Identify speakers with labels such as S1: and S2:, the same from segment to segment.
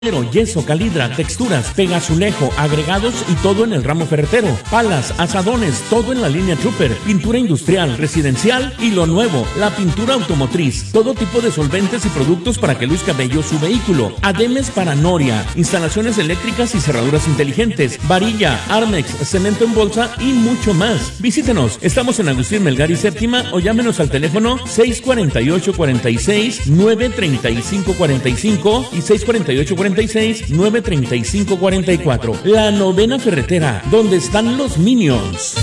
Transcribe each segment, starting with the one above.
S1: Yeso, calidra, texturas, pegazulejo, agregados y todo en el ramo ferretero. Palas, asadones, todo en la línea Trooper. Pintura industrial, residencial y lo nuevo, la pintura automotriz. Todo tipo de solventes y productos para que luzca bello su vehículo. Ademes para noria, instalaciones eléctricas y cerraduras inteligentes, varilla, Armex, cemento en bolsa y mucho más. Visítenos, estamos en Agustín Melgar y Séptima o llámenos al teléfono 648-46 935-45 y 648-46-935-44. La Novena Ferretera, donde están los Minions.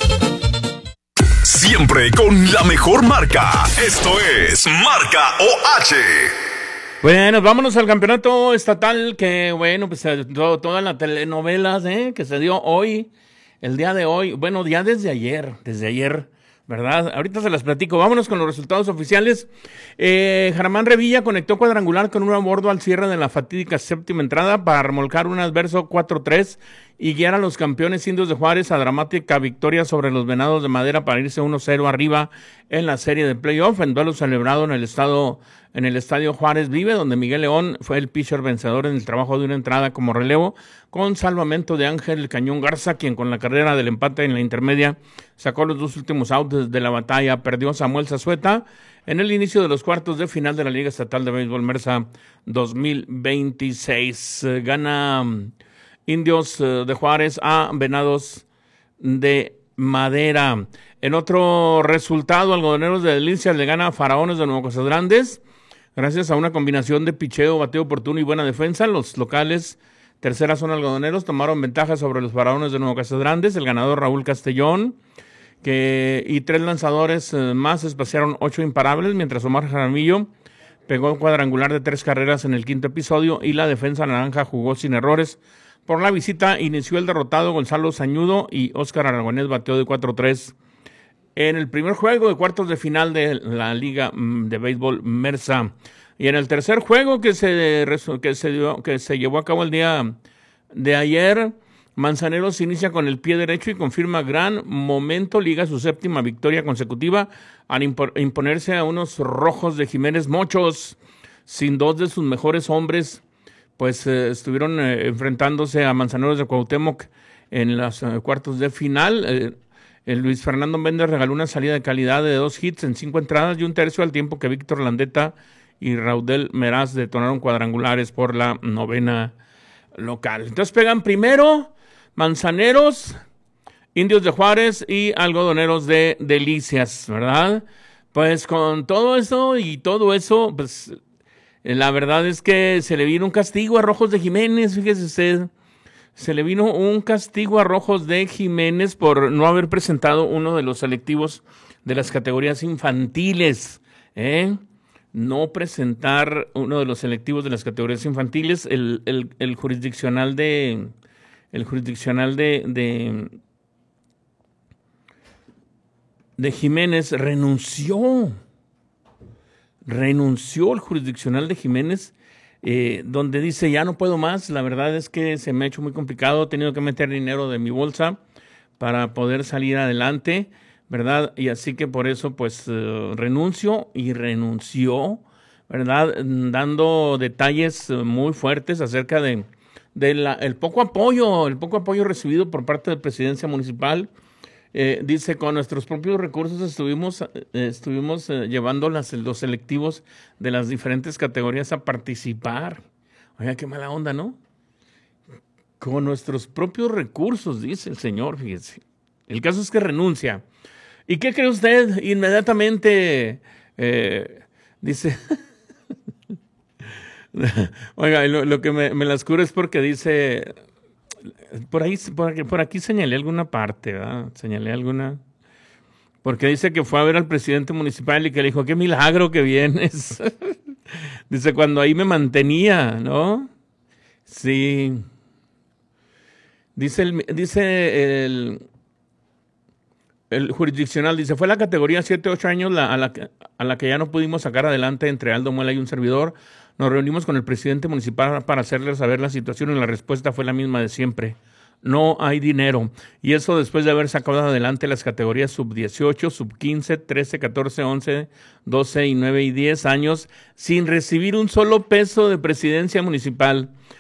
S2: Siempre con la mejor marca. Esto es Marca OH.
S1: Bueno, vámonos al campeonato estatal que, bueno, pues todas las telenovelas que se dio hoy, el día de hoy, bueno, ya desde ayer, ¿verdad? Ahorita se las platico. Vámonos con los resultados oficiales. Germán Revilla conectó cuadrangular con un bordo al cierre de la fatídica séptima entrada para remolcar un adverso 4-3 y guiar a los campeones indios de Juárez a dramática victoria sobre los Venados de Madera para irse 1-0 arriba en la serie de playoff, en duelo celebrado en el estadio Juárez Vive, donde Miguel León fue el pitcher vencedor en el trabajo de una entrada como relevo, con salvamento de Ángel Cañón Garza, quien con la carrera del empate en la intermedia sacó los dos últimos outs de la batalla. Perdió Samuel Zazueta en el inicio de los cuartos de final de la Liga Estatal de Béisbol Mersa 2026. Gana Indios de Juárez a Venados de Madera. En otro resultado, Algodoneros de Delicias le gana a Faraones de Nuevo Casas Grandes. Gracias a una combinación de picheo, bateo oportuno y buena defensa, los locales, tercera zona Algodoneros, tomaron ventaja sobre los Faraones de Nuevo Casas Grandes. El ganador Raúl Castellón y tres lanzadores más espaciaron 8 imparables, mientras Omar Jaramillo pegó un cuadrangular de 3 carreras en el quinto episodio y la defensa naranja jugó sin errores. Por la visita inició el derrotado Gonzalo Sañudo y Óscar Aragonés bateó de 4-3 en el primer juego de cuartos de final de la Liga de Béisbol Mersa. Y en el tercer juego que se llevó a cabo el día de ayer, Manzaneros inicia con el pie derecho y confirma gran momento, liga su séptima victoria consecutiva al imponerse a unos Rojos de Jiménez Mochos, sin dos de sus mejores hombres, pues estuvieron enfrentándose a Manzaneros de Cuauhtémoc en los cuartos de final. Luis Fernando Méndez regaló una salida de calidad de 2 hits en 5 entradas y un tercio, al tiempo que Víctor Landeta y Raudel Meraz detonaron cuadrangulares por la novena local. Entonces pegan primero Manzaneros, Indios de Juárez y Algodoneros de Delicias, ¿verdad? Pues con todo eso, pues la verdad es que se le vino un castigo a Rojos de Jiménez, fíjese usted. Se le vino un castigo a Rojos de Jiménez por no haber presentado uno de los selectivos de las categorías infantiles, no presentar uno de los selectivos de las categorías infantiles. El jurisdiccional de Jiménez renunció el jurisdiccional de Jiménez, donde dice: ya no puedo más, la verdad es que se me ha hecho muy complicado, he tenido que meter dinero de mi bolsa para poder salir adelante, ¿verdad? Y así que por eso pues renunció, ¿verdad? Dando detalles muy fuertes acerca de el poco apoyo recibido por parte de Presidencia Municipal. Dice: con nuestros propios recursos estuvimos llevando los selectivos de las diferentes categorías a participar. Oiga, qué mala onda, ¿no? Con nuestros propios recursos, dice el señor, fíjese. El caso es que renuncia. ¿Y qué cree usted? Inmediatamente dice... Oiga, lo que me las cura es porque dice... Por aquí señalé alguna parte, ¿verdad? Porque dice que fue a ver al presidente municipal y que le dijo: qué milagro que vienes. Dice: cuando ahí me mantenía, ¿no? Sí. Dice el jurisdiccional, dice: fue la categoría 7-8 años a la que ya no pudimos sacar adelante entre Aldo Muela y un servidor. Nos reunimos con el presidente municipal para hacerle saber la situación y la respuesta fue la misma de siempre: no hay dinero. Y eso después de haber sacado adelante las categorías sub-18, sub-15, 13, 14, 11, 12 y 9 y 10 años sin recibir un solo peso de presidencia municipal.